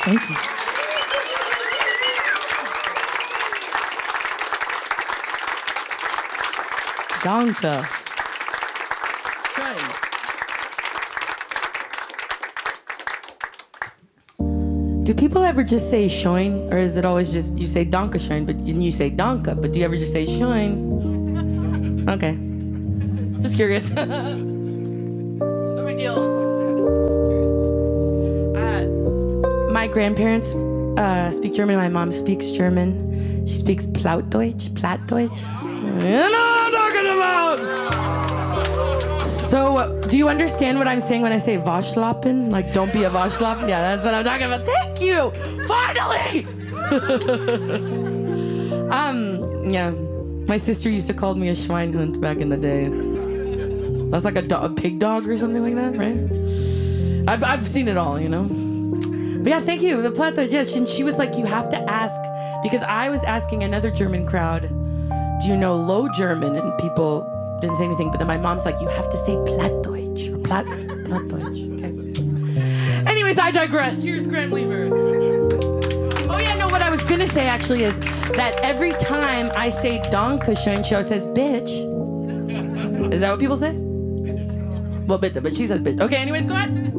Thank you. Danke. Do people ever just say schön, or is it always just you say danke schön, but then you say danke, but do you ever just say schön? Okay. Just curious. No big deal. My grandparents speak German. My mom speaks German. She speaks Plattdeutsch. You know what I'm talking about! So, do you understand what I'm saying when I say Waschlappen? Like, don't be a Waschlappen? Yeah, that's what I'm talking about. Thank you! Finally! Yeah. My sister used to call me a Schweinhund back in the day. That's like a pig dog or something like that, right? I've seen it all, you know? But yeah, thank you. The Plattdeutsch, yeah, she was like, you have to ask, because I was asking another German crowd, do you know Low German? And people didn't say anything, but then my mom's like, you have to say Plattdeutsch, or Plattdeutsch, okay? Anyways, I digress. Here's Graham Lever. Oh yeah, no, what I was gonna say actually is that every time I say Dankeschön, she always says, bitch. Is that what people say? Well, but she says bitch. Okay, anyways, go ahead.